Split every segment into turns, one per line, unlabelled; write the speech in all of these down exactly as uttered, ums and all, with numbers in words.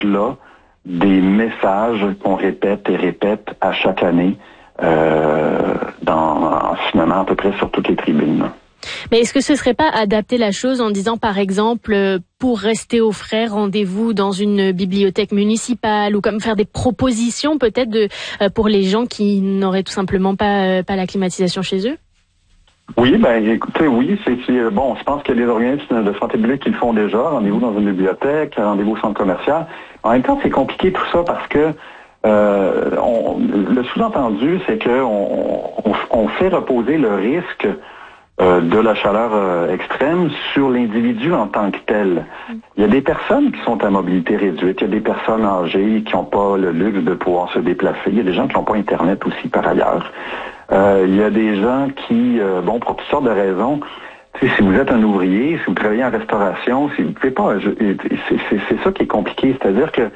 là des messages qu'on répète et répète à chaque année, euh, dans, finalement, à peu près sur toutes les tribunes.
Mais est-ce que ce serait pas adapter la chose en disant, par exemple, pour rester au frais, rendez-vous dans une bibliothèque municipale, ou comme faire des propositions peut-être de pour les gens qui n'auraient tout simplement pas pas la climatisation chez eux?
Oui, ben écoutez, oui, c'est, c'est bon, je pense qu'il y a des organismes de santé publique qui le font déjà, rendez-vous dans une bibliothèque, rendez-vous au centre commercial. En même temps, c'est compliqué tout ça parce que euh, on, le sous-entendu, c'est que on, on, on fait reposer le risque euh, de la chaleur euh, extrême sur l'individu en tant que tel. Il y a des personnes qui sont à mobilité réduite, il y a des personnes âgées qui n'ont pas le luxe de pouvoir se déplacer, il y a des gens qui n'ont pas Internet aussi par ailleurs. Euh, il y a des gens qui, euh, bon, pour toutes sortes de raisons, tu sais, si vous êtes un ouvrier, si vous travaillez en restauration, si vous pouvez pas, je, c'est, c'est, c'est ça qui est compliqué, c'est-à-dire que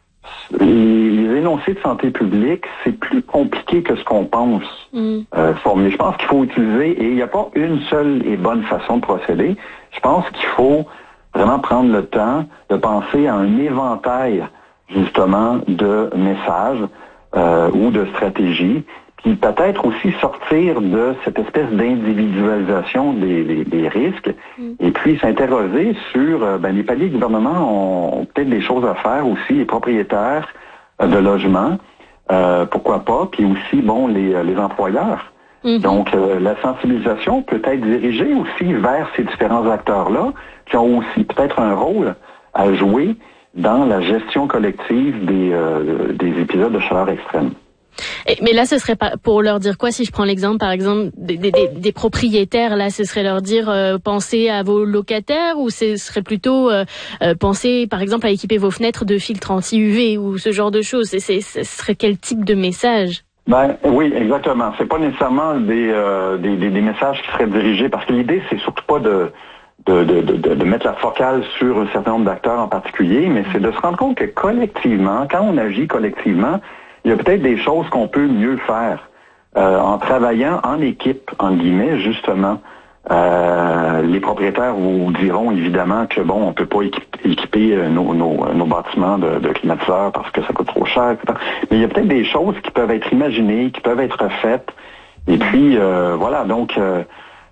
les, les énoncés de santé publique, c'est plus compliqué que ce qu'on pense. Mm. Euh, mais je pense qu'il faut utiliser, et il n'y a pas une seule et bonne façon de procéder. Je pense qu'il faut vraiment prendre le temps de penser à un éventail, justement, de messages euh, ou de stratégies, puis peut-être aussi sortir de cette espèce d'individualisation des, des, des risques, mm. et puis s'interroger sur euh, ben, les paliers gouvernements ont, ont peut-être des choses à faire aussi, les propriétaires euh, de logements, euh, pourquoi pas, puis aussi bon les, les employeurs. Mm-hmm. Donc euh, la sensibilisation peut être dirigée aussi vers ces différents acteurs-là qui ont aussi peut-être un rôle à jouer dans la gestion collective des, euh, des épisodes de chaleur extrême.
Mais là, ce serait pas pour leur dire quoi? Si je prends l'exemple, par exemple, des, des, des propriétaires, là, ce serait leur dire euh, pensez à vos locataires, ou ce serait plutôt euh, euh, pensez, par exemple, à équiper vos fenêtres de filtres anti-U V ou ce genre de choses. C'est, c'est, ce serait quel type de message?
Ben oui, exactement. C'est pas nécessairement des, euh, des, des, des messages qui seraient dirigés, parce que l'idée, c'est surtout pas de De, de, de, de mettre la focale sur un certain nombre d'acteurs en particulier, mais c'est de se rendre compte que collectivement, quand on agit collectivement, il y a peut-être des choses qu'on peut mieux faire euh, en travaillant en équipe, en guillemets, justement. Euh, les propriétaires vous diront évidemment que bon, on peut pas équiper, équiper nos, nos, nos bâtiments de, de climatiseurs parce que ça coûte trop cher, et cetera. Mais il y a peut-être des choses qui peuvent être imaginées, qui peuvent être faites. Et puis euh, voilà, donc euh,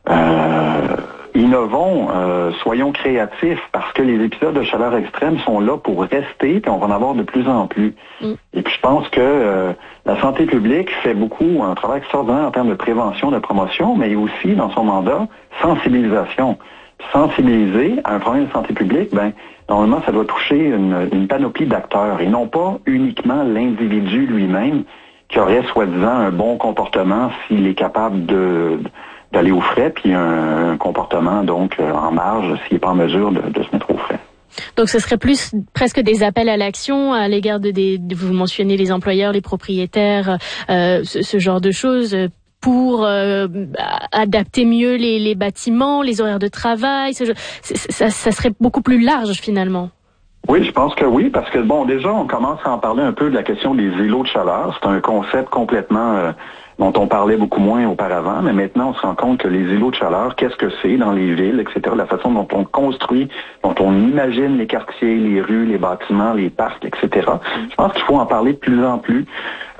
euh, innovons, euh, soyons créatifs, parce que les épisodes de chaleur extrême sont là pour rester, puis on va en avoir de plus en plus. Mm. Et puis je pense que euh, la santé publique fait beaucoup, un travail extraordinaire en termes de prévention, de promotion, mais aussi dans son mandat, sensibilisation. Sensibiliser à un problème de santé publique, ben normalement ça doit toucher une, une panoplie d'acteurs, et non pas uniquement l'individu lui-même qui aurait soi-disant un bon comportement s'il est capable de d'aller au frais, puis un, un comportement donc euh, en marge s'il n'est pas en mesure de, de se mettre au frais.
Donc ce serait plus presque des appels à l'action à l'égard de des, de, vous mentionnez les employeurs, les propriétaires, euh, ce, ce genre de choses, pour euh, adapter mieux les, les bâtiments, les horaires de travail. Ce, ça, ça serait beaucoup plus large finalement.
Oui, je pense que oui, parce que bon, déjà on commence à en parler un peu de la question des îlots de chaleur. C'est un concept complètement euh, dont on parlait beaucoup moins auparavant, mais maintenant on se rend compte que les îlots de chaleur, qu'est-ce que c'est dans les villes, et cetera, la façon dont on construit, dont on imagine les quartiers, les rues, les bâtiments, les parcs, et cetera. Je pense qu'il faut en parler de plus en plus.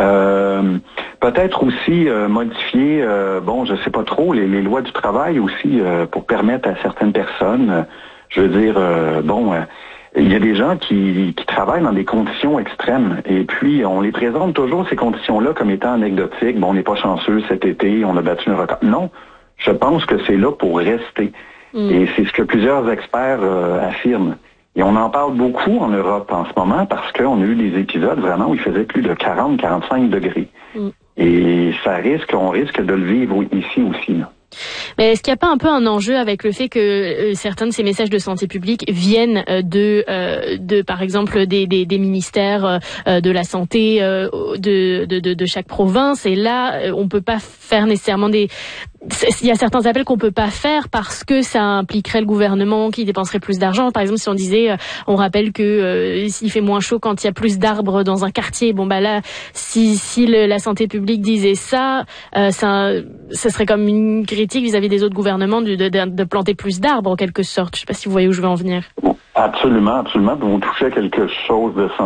Euh, peut-être aussi euh, modifier, euh, bon, je sais pas trop, les, les lois du travail aussi, euh, pour permettre à certaines personnes, euh, je veux dire, euh, bon... Euh, il y a des gens qui, qui travaillent dans des conditions extrêmes, et puis on les présente toujours ces conditions-là comme étant anecdotiques. Bon, on n'est pas chanceux cet été, on a battu un record. Non, je pense que c'est là pour rester. Mm. Et c'est ce que plusieurs experts euh, affirment. Et on en parle beaucoup en Europe en ce moment parce qu'on a eu des épisodes vraiment où il faisait plus de quarante à quarante-cinq degrés. Mm. Et ça risque, on risque de le vivre ici aussi, là.
Mais est-ce qu'il n'y a pas un peu un enjeu avec le fait que euh, certains de ces messages de santé publique viennent euh, de, euh, de, par exemple, des, des, des ministères euh, de la santé euh, de, de, de, de chaque province, et là, euh, on peut pas faire nécessairement des... Il y a certains appels qu'on peut pas faire parce que ça impliquerait le gouvernement qui dépenserait plus d'argent. Par exemple, si on disait, euh, on rappelle que euh, s'il fait moins chaud quand il y a plus d'arbres dans un quartier, bon bah là, si si le, la santé publique disait ça, euh, ça, ça serait comme une critique vis-à-vis des autres gouvernements de, de, de planter plus d'arbres en quelque sorte. Je sais pas si vous voyez où je veux en venir.
Absolument, absolument. Vous touchez à quelque chose de